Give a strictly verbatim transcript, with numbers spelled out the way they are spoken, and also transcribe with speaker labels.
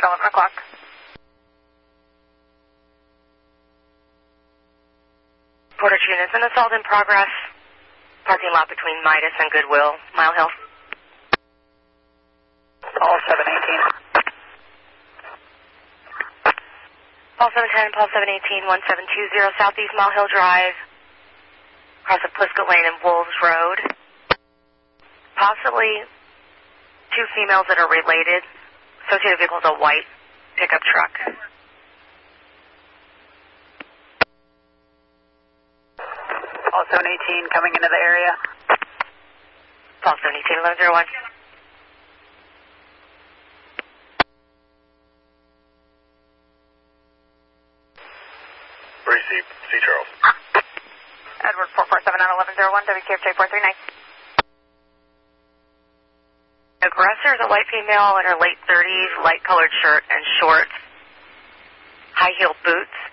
Speaker 1: at eleven o'clock.
Speaker 2: Portage units, an assault in progress. Parking lot between Midas and Goodwill, Mile Hill.
Speaker 1: Paul seven eighteen.
Speaker 2: Paul seven ten, Paul seven eighteen, one seven two zero Southeast Mile Hill Drive. Across the Plisket Lane and Wolves Road. Possibly two females that are related. Associated vehicle is a white pickup truck.
Speaker 1: Paul seven eighteen coming into the area.
Speaker 2: Paul seven eighteen, eleven oh one.
Speaker 3: Receive. C. Charles.
Speaker 1: Edward four four seven on eleven oh one, W K F J four three nine.
Speaker 2: Aggressor is a white female in her late thirties, light colored shirt and shorts, high heel boots.